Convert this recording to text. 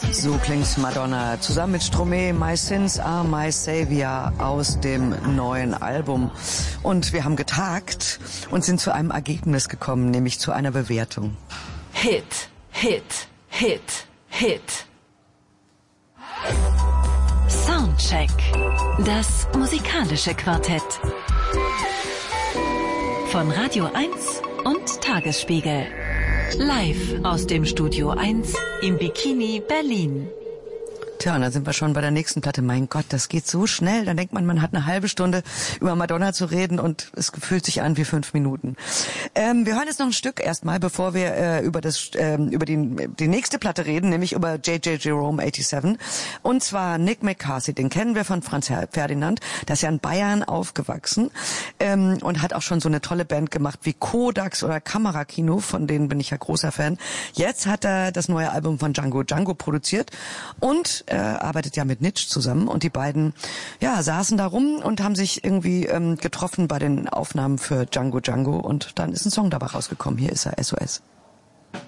So klingt Madonna zusammen mit Stromae, My Sins Are My Savior aus dem neuen Album. Und wir haben getagt und sind zu einem Ergebnis gekommen, nämlich zu einer Bewertung. Hit, Hit, Hit, Hit. Soundcheck. Das musikalische Quartett. Von Radio 1 und Tagesspiegel. Live aus dem Studio 1 im Bikini Berlin. Tja, und dann sind wir schon bei der nächsten Platte. Mein Gott, das geht so schnell. Dann denkt man hat eine halbe Stunde über Madonna zu reden und es fühlt sich an wie 5 Minuten. Wir hören jetzt noch ein Stück erstmal, bevor wir über die nächste Platte reden, nämlich über J.J. Jerome 87. Und zwar Nick McCarthy, den kennen wir von Franz Ferdinand. Der ist ja in Bayern aufgewachsen und hat auch schon so eine tolle Band gemacht wie Kodax oder Kamerakino, von denen bin ich ja großer Fan. Jetzt hat er das neue Album von Django produziert und arbeitet ja mit Nitsch zusammen und die beiden saßen da rum und haben sich irgendwie getroffen bei den Aufnahmen für Django und dann ist ein Song dabei rausgekommen. Hier ist er, SOS.